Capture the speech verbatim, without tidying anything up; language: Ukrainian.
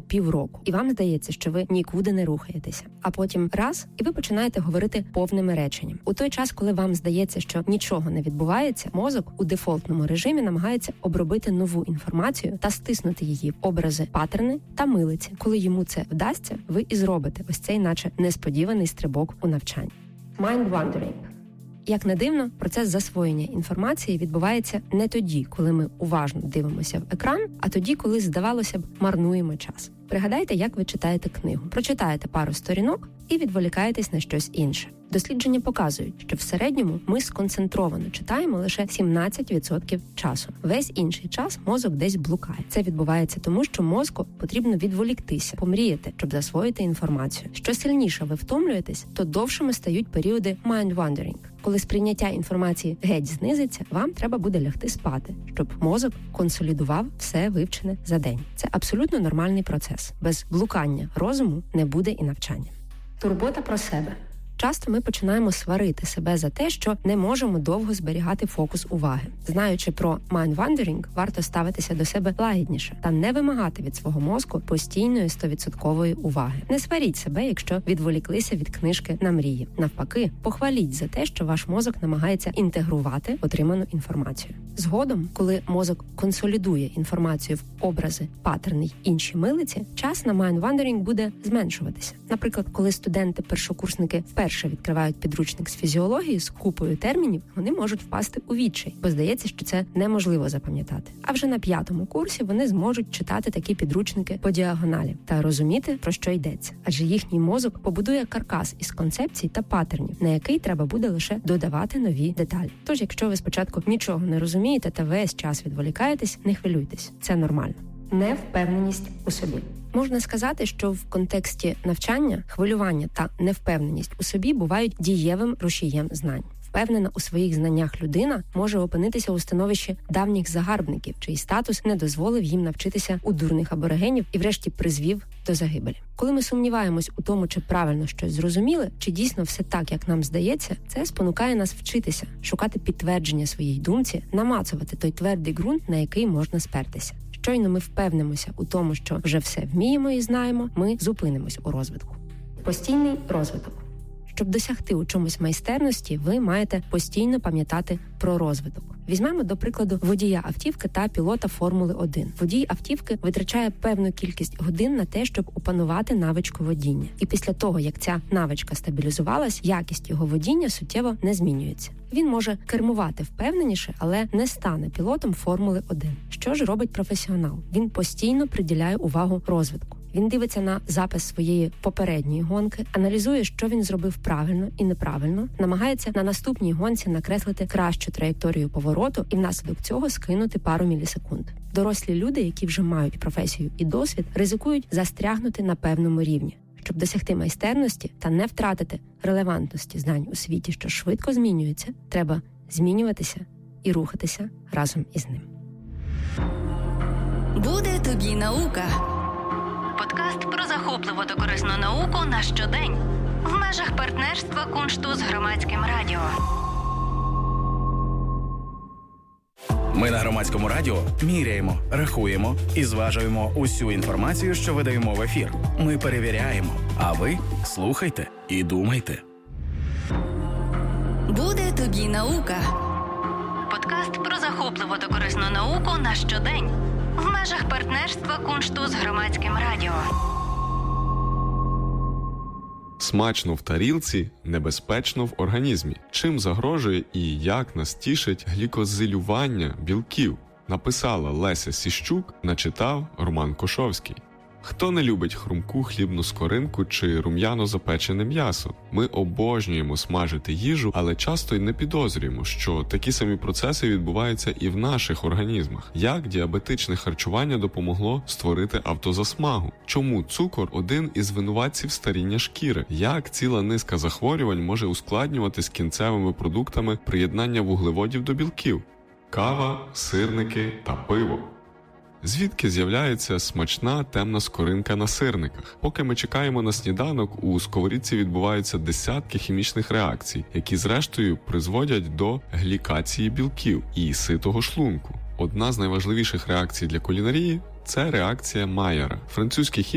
півроку. І вам здається, що ви нікуди не рухаєтеся. А потім раз, і ви починаєте говорити повними реченням. У той час, коли вам здається, що нічого не відбувається, мозок у дефолтному режимі намагається обробити нову інформацію та стиснути її в образи, паттерни та милиці. Коли йому це вдасться, ви і зробите ось цей наче несподіваний стрибок у навчанні. Mind wandering. Як не дивно, процес засвоєння інформації відбувається не тоді, коли ми уважно дивимося в екран, а тоді, коли, здавалося б, марнуємо час. Пригадайте, як ви читаєте книгу. Прочитаєте пару сторінок і відволікаєтесь на щось інше. Дослідження показують, що в середньому ми сконцентровано читаємо лише сімнадцять відсотків часу. Весь інший час мозок десь блукає. Це відбувається тому, що мозку потрібно відволіктися, помріяти, щоб засвоїти інформацію. Що сильніше ви втомлюєтесь, то довшими стають періоди mind wandering. Коли сприйняття інформації геть знизиться, вам треба буде лягти спати, щоб мозок консолідував все вивчене за день. Це абсолютно нормальний процес. Без блукання розуму не буде і навчання. Турбота про себе. Часто ми починаємо сварити себе за те, що не можемо довго зберігати фокус уваги. Знаючи про mind wandering, варто ставитися до себе лагідніше та не вимагати від свого мозку постійної стовідсоткової уваги. Не сваріть себе, якщо відволіклися від книжки на мрії. Навпаки, похваліть за те, що ваш мозок намагається інтегрувати отриману інформацію. Згодом, коли мозок консолідує інформацію в образи, паттерни й інші милиці, час на mind wandering буде зменшуватися. Наприклад, коли студенти-першокурсники вперше Перше відкривають підручник з фізіології з купою термінів, вони можуть впасти у відчай, бо здається, що це неможливо запам'ятати. А вже на п'ятому курсі вони зможуть читати такі підручники по діагоналі та розуміти, про що йдеться. Адже їхній мозок побудує каркас із концепцій та паттернів, на який треба буде лише додавати нові деталі. Тож, якщо ви спочатку нічого не розумієте та весь час відволікаєтесь, не хвилюйтесь. Це нормально. Невпевненість у собі. Можна сказати, що в контексті навчання хвилювання та невпевненість у собі бувають дієвим рушієм знань. Впевнена у своїх знаннях людина може опинитися у становищі давніх загарбників, чий статус не дозволив їм навчитися у дурних аборигенів і врешті призвів до загибелі. Коли ми сумніваємось у тому, чи правильно щось зрозуміли, чи дійсно все так, як нам здається, це спонукає нас вчитися, шукати підтвердження своїй думці, намацувати той твердий ґрунт, на який можна спертися. Щойно ми впевнимося у тому, що вже все вміємо і знаємо, ми зупинимось у розвитку. Постійний розвиток. Щоб досягти у чомусь майстерності, ви маєте постійно пам'ятати про розвиток. Візьмемо, до прикладу, водія автівки та пілота Формули один. Водій автівки витрачає певну кількість годин на те, щоб опанувати навичку водіння. І після того, як ця навичка стабілізувалась, якість його водіння суттєво не змінюється. Він може кермувати впевненіше, але не стане пілотом Формули один. Що ж робить професіонал? Він постійно приділяє увагу розвитку. Він дивиться на запис своєї попередньої гонки, аналізує, що він зробив правильно і неправильно, намагається на наступній гонці накреслити кращу траєкторію повороту і внаслідок цього скинути пару мілісекунд. Дорослі люди, які вже мають професію і досвід, ризикують застрягнути на певному рівні. Щоб досягти майстерності та не втратити релевантності знань у світі, що швидко змінюється, треба змінюватися і рухатися разом із ним. Буде тобі наука. Подкаст про захопливу та корисну науку на щодень. В межах партнерства Куншту з Громадським радіо. Ми на Громадському радіо міряємо, рахуємо і зважуємо усю інформацію, що видаємо в ефір. Ми перевіряємо, а ви слухайте і думайте. Буде тобі наука. Подкаст про захопливу та корисну науку на щодень. В межах партнерства Куншту з Громадським радіо. Смачно в тарілці, небезпечно в організмі. Чим загрожує і як нас тішить глікозилювання білків? Написала Леся Сіщук, начитав Роман Кошовський. Хто не любить хрумку хлібну скоринку чи рум'яно запечене м'ясо? Ми обожнюємо смажити їжу, але часто й не підозрюємо, що такі самі процеси відбуваються і в наших організмах. Як діабетичне харчування допомогло створити автозасмагу? Чому цукор – один із винуватців старіння шкіри? Як ціла низка захворювань може ускладнювати з кінцевими продуктами приєднання вуглеводів до білків? Кава, сирники та пиво. Звідки з'являється смачна темна скоринка на сирниках? Поки ми чекаємо на сніданок, у сковорідці відбуваються десятки хімічних реакцій, які зрештою призводять до глікації білків і ситого шлунку. Одна з найважливіших реакцій для кулінарії – це реакція Майєра. Французький хімік